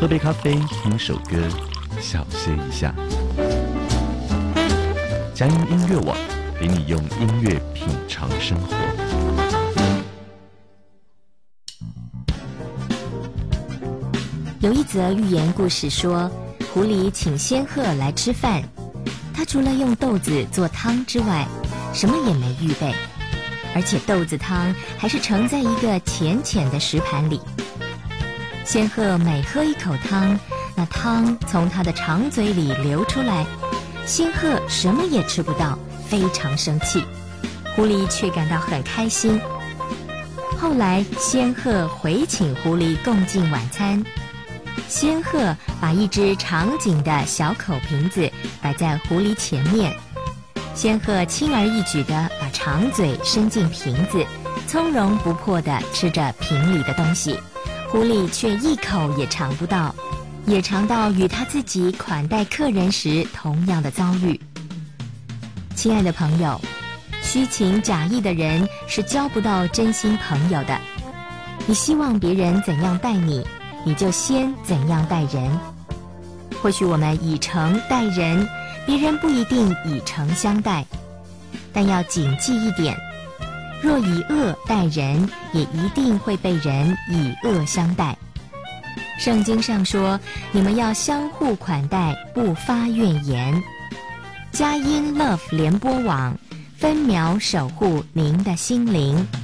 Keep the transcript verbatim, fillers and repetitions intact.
喝杯咖啡，听首歌，小歇一下。佳音音乐网陪你用音乐品尝生活。 有一则寓言故事说，狐狸请仙鹤来吃饭，他除了用豆子做汤之外，什么也没预备，而且豆子汤还是盛在一个浅浅的石盘里。仙鹤每喝一口汤，那汤从他的长嘴里流出来，仙鹤什么也吃不到，非常生气。狐狸却感到很开心。后来仙鹤回请狐狸共进晚餐，仙鹤把一只长颈的小口瓶子摆在狐狸前面，仙鹤轻而易举地把长嘴伸进瓶子，从容不迫地吃着瓶里的东西，狐狸却一口也尝不到，也尝到与他自己款待客人时同样的遭遇。亲爱的朋友，虚情假意的人是交不到真心朋友的。你希望别人怎样待你，你就先怎样待人。或许我们以诚待人，别人不一定以诚相待，但要谨记一点，若以恶待人，也一定会被人以恶相待。圣经上说，你们要相互款待，不发怨言。佳音 Love 联播网分秒守护您的心灵。